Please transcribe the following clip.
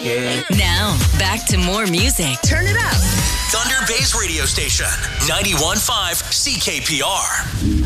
Yeah. Now, back to more music. Turn it up. Thunder Bay's radio station, 91.5 CKPR.